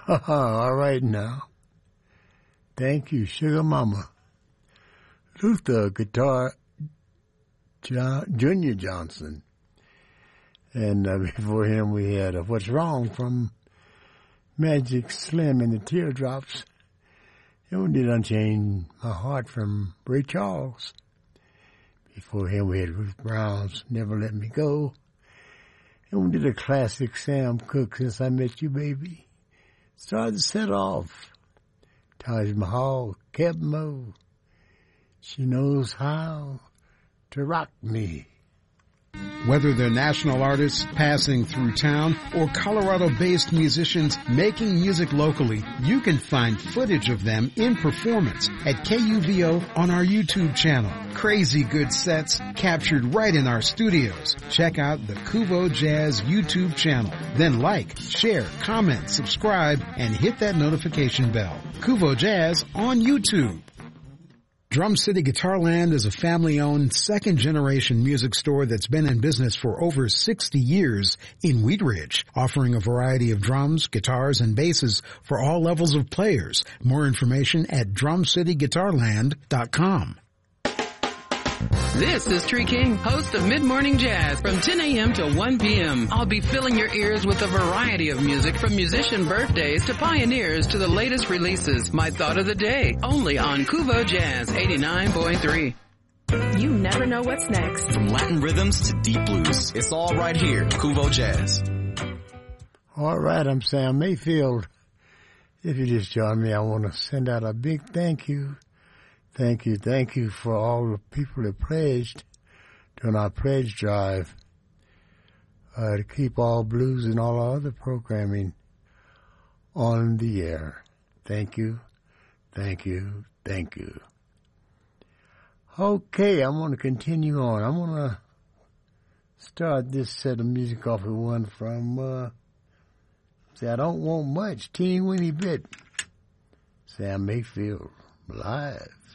All right now. Thank you, Sugar Mama. Luther Guitar Junior Johnson. And before him we had What's Wrong from Magic Slim and the Teardrops. And we did Unchain My Heart from Ray Charles. Before him we had Ruth Brown's Never Let Me Go. And we did a classic Sam Cooke, Since I Met You Baby. Started to set off. Taj Mahal, Keb Mo. She Knows How to Rock Me. Whether they're national artists passing through town or Colorado-based musicians making music locally, you can find footage of them in performance at KUVO on our YouTube channel. Crazy good sets captured right in our studios. Check out the Kuvo Jazz YouTube channel. Then like, share, comment, subscribe, and hit that notification bell. Kuvo Jazz on YouTube. Drum City Guitarland is a family-owned, second-generation music store that's been in business for over 60 years in Wheat Ridge, offering a variety of drums, guitars, and basses for all levels of players. More information at drumcityguitarland.com. This is Tree King, host of Mid-Morning Jazz from 10 a.m. to 1 p.m. I'll be filling your ears with a variety of music from musician birthdays to pioneers to the latest releases. My thought of the day, only on Kuvo Jazz 89.3. You never know what's next. From Latin rhythms to deep blues, it's all right here, Kuvo Jazz. All right, I'm Sam Mayfield. If you just joined me, I want to send out a big thank you. Thank you for all the people that pledged during our pledge drive to keep all blues and all our other programming on the air. Thank you. Okay, I'm going to continue on. I'm going to start this set of music off with one from, say, I Don't Want Much, Teeny Weeny Bit, Sam Mayfield, live.